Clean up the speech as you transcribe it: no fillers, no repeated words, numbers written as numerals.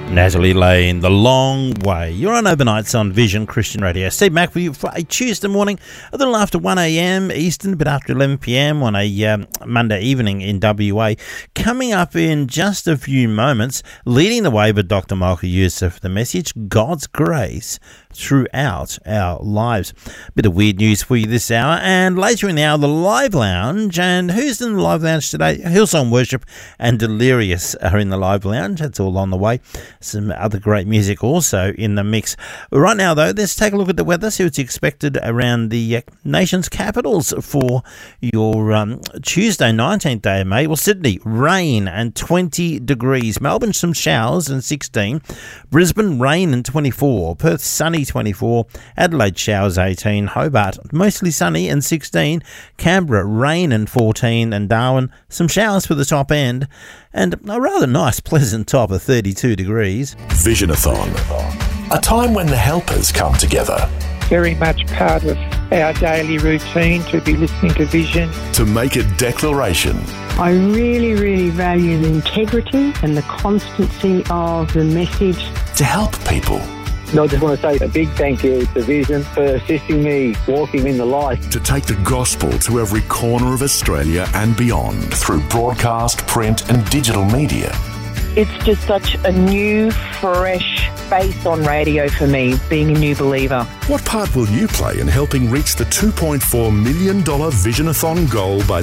Natalie Lane, The Long Way. You're on Overnights on Vision Christian Radio. Steve Mack with you for a Tuesday morning, a little after 1am Eastern, a bit after 11pm on a Monday evening in WA. Coming up in just a few moments, leading the way with Dr. Michael Youssef, the message, God's Grace Throughout Our Lives. Bit of weird news for you this hour, and later in the hour, the Live Lounge. And who's in the Live Lounge today? Hillsong Worship and Delirious are in the Live Lounge. That's all on the way. Some other great music also in the mix. Right now, though, let's take a look at the weather, see what's expected around the nation's capitals for your Tuesday, 19th day of May. Well, Sydney, rain and 20 degrees. Melbourne, some showers and 16. Brisbane, rain and 24. Perth, sunny, 24. Adelaide, showers, 18. Hobart, mostly sunny and 16. Canberra, rain and 14. And Darwin, some showers for the top end. And a rather nice, pleasant top of 32 degrees. Visionathon, a time when the helpers come together. Very much part of our daily routine to be listening to Vision. To make a declaration. I really, really value the integrity and the constancy of the message. To help people. I just want to say a big thank you to Vision for assisting me walking in the light. To take the gospel to every corner of Australia and beyond through broadcast, print and digital media. It's just such a new, fresh face on radio for me, being a new believer. What part will you play in helping reach the $2.4 million Visionathon goal by